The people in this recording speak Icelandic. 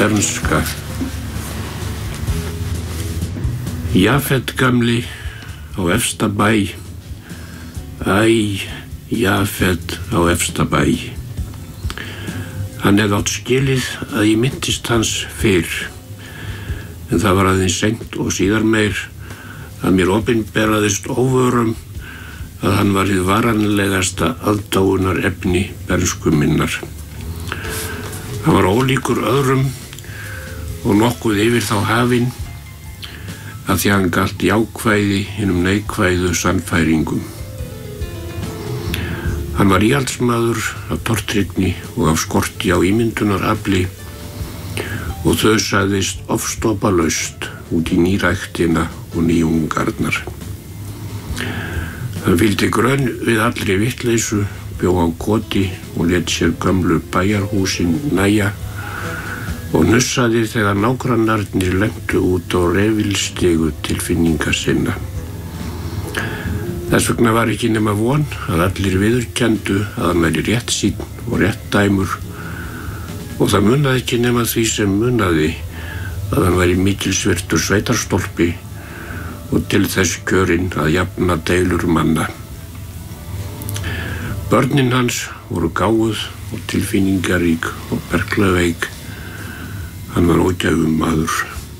bernska. Jafet gamli á efsta bæ, æ, Jafet á efsta bæ. Hann hefði átt skilið að ég minntist hans fyrr, en það var aðeins seint og síðar meir að mér opinberaðist óvörum að hann var hið varanlegasta aðdáunarefni bernsku minnar. Hann var ólíkur öðrum og nokkuð yfir þá hafinn að því hann galt jákvæði hinum neikvæðu sannfæringum. Hann var íhaldsmaður af tortryggni og af skorti á ímyndunarafli og þau sagðist ofstopalaust út í nýræktina og nýjungarnar. Hann fylgdi grönn við allri vitleysu, bjó á koti og lét sér gömlu bæjarhúsin nægja og nussaði þegar nágrannarnir lentu út á refilstigu tilfinninga sinna. Þess vegna var ekki nema von að allir viðurkenndu að hann væri réttsýnn og réttdæmur og það munaði ekki nema því sem munaði að hann væri mikilsvirtur sveitarstólpi og til þess kjörinn að jafna deilur manna. Börnin hans voru gáfuð og tilfinningarík og berklaveik. Hann var ógæfur maður.